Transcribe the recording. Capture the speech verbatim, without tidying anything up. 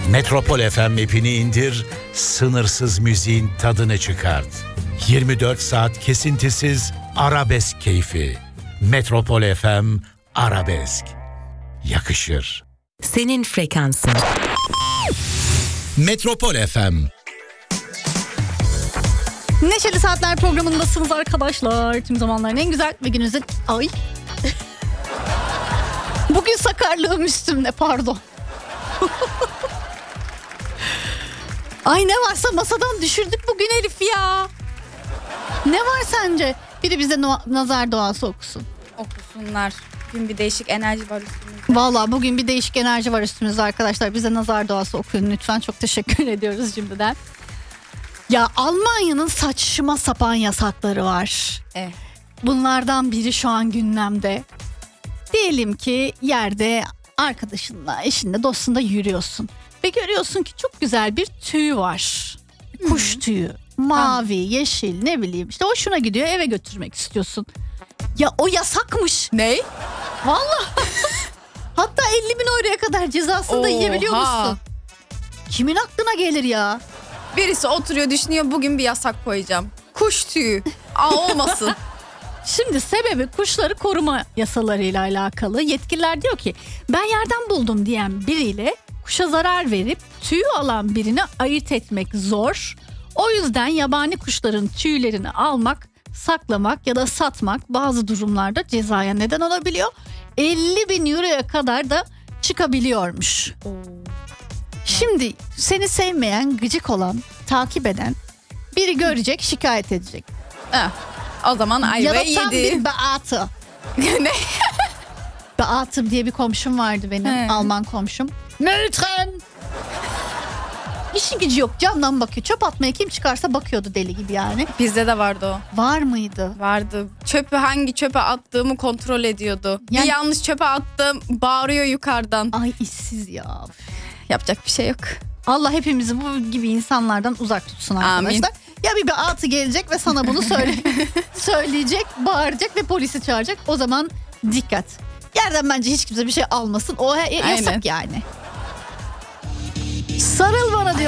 Metropol F M app'ini indir, sınırsız müziğin tadını çıkart. yirmi dört saat kesintisiz arabesk keyfi. Metropol F M Arabesk. Yakışır. Senin frekansın. Metropol F M. Neşeli Saatler programındasınız arkadaşlar. Tüm zamanların en güzel ve gününüzün... Ay. Bugün sakarlığım üstümde, pardon. Ay ne varsa masadan düşürdük bugün herif ya. Ne var sence? Biri bize no- nazar duası okusun. Okusunlar. Bugün bir değişik enerji var üstümüzde. Vallahi bugün bir değişik enerji var üstümüzde arkadaşlar. Bize nazar duası okuyun lütfen. Çok teşekkür ediyoruz şimdiden. Ya Almanya'nın saçma sapan yasakları var. Eh. Bunlardan biri şu an gündemde. Diyelim ki yerde arkadaşınla, eşinle, dostunla yürüyorsun. Ve görüyorsun ki çok güzel bir tüy var. Kuş Hı-hı. tüyü. Mavi, tamam. yeşil, ne bileyim. İşte hoşuna gidiyor, eve götürmek istiyorsun. Ya o yasakmış. Ne? Vallahi. Hatta elli bin euroya kadar cezasını da yiyebiliyor musun? Kimin aklına gelir ya? Birisi oturuyor düşünüyor, bugün bir yasak koyacağım. Kuş tüyü. Aa, olmasın. Şimdi sebebi kuşları koruma yasalarıyla alakalı. Yetkililer diyor ki ben yerden buldum diyen biriyle kuşa zarar verip tüyü alan birini ayırt etmek zor. O yüzden yabani kuşların tüylerini almak, saklamak ya da satmak bazı durumlarda cezaya neden olabiliyor. elli bin euroya kadar da çıkabiliyormuş. Oo. Şimdi seni sevmeyen, gıcık olan, takip eden biri görecek, şikayet edecek. Heh, o zaman ayvayı yedi. Ya da tam bir beatı. Ne? Beatım diye bir komşum vardı benim. He. Alman komşum. Nötren. İşi gücü yok, camdan bakıyor. Çöp atmaya kim çıkarsa bakıyordu deli gibi yani. Bizde de vardı o. Var mıydı? Vardı. Çöpü hangi çöpe attığımı kontrol ediyordu. Yani... Bir yanlış çöpe attım, bağırıyor yukarıdan. Ay işsiz ya. Yapacak bir şey yok. Allah hepimizi bu gibi insanlardan uzak tutsun arkadaşlar. Amin. Ya bir beatı gelecek ve sana bunu söyle söyleyecek, bağıracak ve polisi çağıracak. O zaman dikkat. Yerden bence hiç kimse bir şey almasın. O yasak Aynen. yani. Sarıl bana diyor.